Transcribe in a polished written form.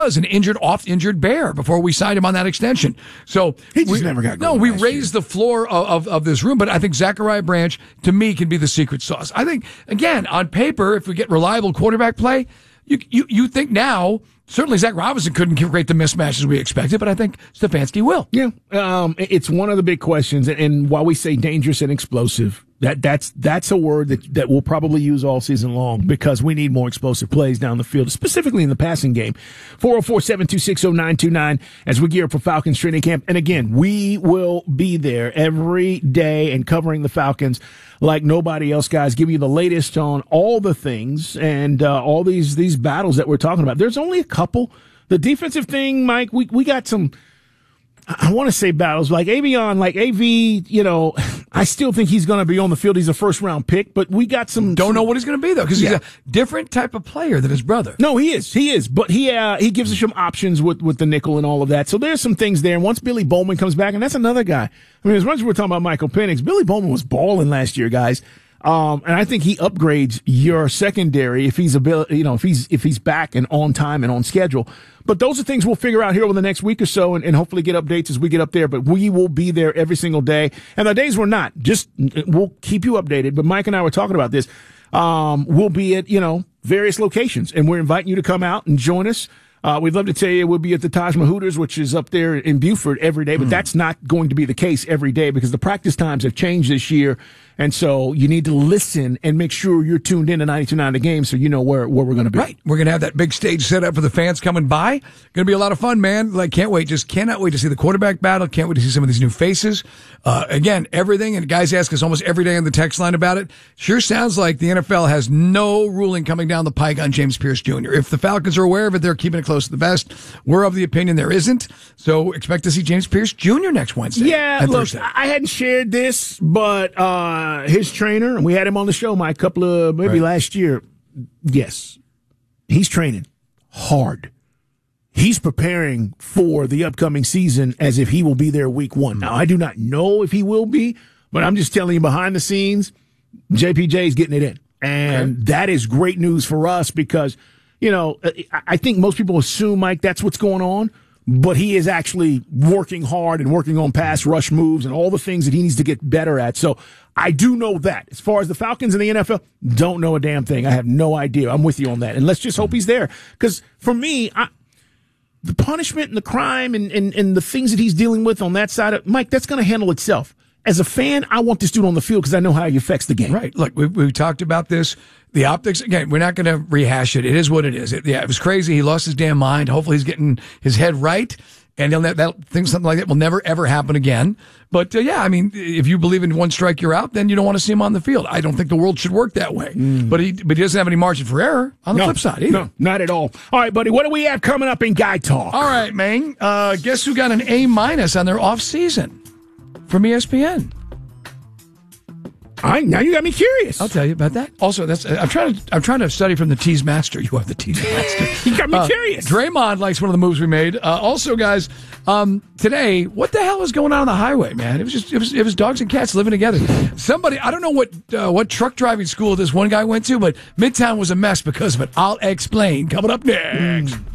an injured Bear before we signed him on that extension. So he just never got going. No, we raised the floor of this room, but I think Zachariah Branch, to me, can be the secret sauce. I think, again, on paper, if we get reliable quarterback play, you think now, certainly Zach Robinson couldn't create the mismatches we expected, but I think Stefanski will. Yeah, it's one of the big questions, and while we say dangerous and explosive, that's a word that we'll probably use all season long because we need more explosive plays down the field, specifically in the passing game. 404-726-0929 as we gear up for Falcons training camp. And again, we will be there every day and covering the Falcons like nobody else, guys, give you the latest on all the things and all these battles that we're talking about. There's only a couple. The defensive thing, Mike, we got some, I want to say battles like Avion, like AV, I still think he's going to be on the field. He's a first-round pick, but we got some. Don't know what he's going to be, though, because he's a different type of player than his brother. No, he is. But he gives us some options with the nickel and all of that. So there's some things there. And once Billy Bowman comes back, and that's another guy. I mean, as much as we're talking about Michael Penix, Billy Bowman was balling last year, guys. And I think he upgrades your secondary if he's if he's back and on time and on schedule. But those are things we'll figure out here over the next week or so and hopefully get updates as we get up there. But we will be there every single day. And the days we're not, we'll keep you updated. But Mike and I were talking about this. We'll be at, various locations and we're inviting you to come out and join us. We'd love to tell you we'll be at the Taj Hooters, which is up there in Buford every day, but that's not going to be the case every day because the practice times have changed this year. And so you need to listen and make sure you're tuned in to 92.9 The Game so you know where we're going to be. Right. We're going to have that big stage set up for the fans coming by. Going to be a lot of fun, man. Can't wait. Just cannot wait to see the quarterback battle. Can't wait to see some of these new faces. Again, everything, and guys ask us almost every day on the text line about it. Sure sounds like the NFL has no ruling coming down the pike on James Pierce Jr. If the Falcons are aware of it, they're keeping it close to the vest. We're of the opinion there isn't. So expect to see James Pierce Jr. next Wednesday. Yeah, look, Thursday. I hadn't shared this, but his trainer, and we had him on the show, Mike, last year. Yes, he's training hard. He's preparing for the upcoming season as if he will be there week one. Now, I do not know if he will be, but I'm just telling you behind the scenes, JPJ is getting it in. And that is great news for us because, I think most people assume, Mike, that's what's going on. But he is actually working hard and working on pass rush moves and all the things that he needs to get better at. So I do know that. As far as the Falcons and the NFL, don't know a damn thing. I have no idea. I'm with you on that. And let's just hope he's there. Because for me, the punishment and the crime and the things that he's dealing with on that side of Mike, that's going to handle itself. As a fan, I want this dude on the field because I know how he affects the game. Right. Look, we talked about this. The optics, again, we're not going to rehash it. It is what it is. It was crazy. He lost his damn mind. Hopefully he's getting his head right. And something like that will never, ever happen again. But, if you believe in one strike, you're out, then you don't want to see him on the field. I don't think the world should work that way. But he doesn't have any margin for error on the flip side either. No, not at all. All right, buddy, what do we have coming up in Guy Talk? All right, man. Guess who got an A- on their off season from ESPN? Now you got me curious. I'll tell you about that. Also, I'm trying to study from the Tease Master. You have the Tease Master. You got me curious. Draymond likes one of the moves we made. Also, guys, today, what the hell is going on the highway, man? It was dogs and cats living together. Somebody, I don't know what truck driving school this one guy went to, but Midtown was a mess because of it. I'll explain. Coming up next.